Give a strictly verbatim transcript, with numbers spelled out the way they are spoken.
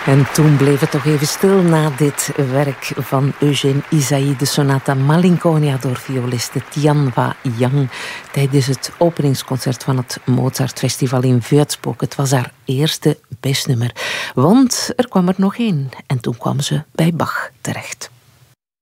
En toen bleef het toch even stil na dit werk van Eugène Ysaÿe, de sonata Malinconia door violiste Tianwa Yang tijdens het openingsconcert van het Mozartfestival in Würzburg. Het was haar eerste bestnummer, want er kwam er nog één en toen kwam ze bij Bach terecht.